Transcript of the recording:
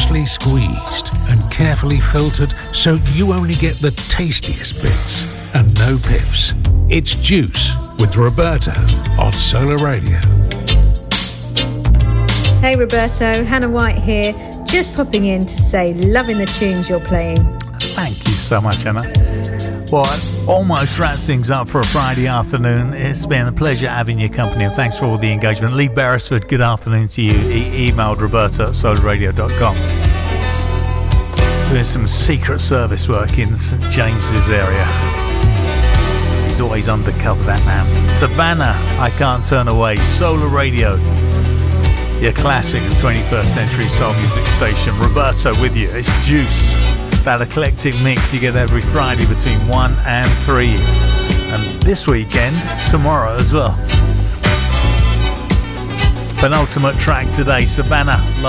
freshly squeezed and carefully filtered so you only get the tastiest bits and no pips. It's Juice with Roberto on Solar Radio. Hey Roberto, Hannah White here, just popping in to say loving the tunes you're playing. Thank you so much, Hannah. Well, it almost wraps things up for a Friday afternoon. It's been a pleasure having your company, and thanks for all the engagement. Lee Beresford, good afternoon to you. He emailed Roberto at solarradio.com. Doing some secret service work in St James's area. He's always undercover, that man. Savannah, I Can't Turn Away. Solar Radio, your classic 21st century soul music station. Roberto with you. It's Juice. That eclectic mix you get every Friday between 1 and 3. And this weekend, tomorrow as well. Penultimate track today, Savannah.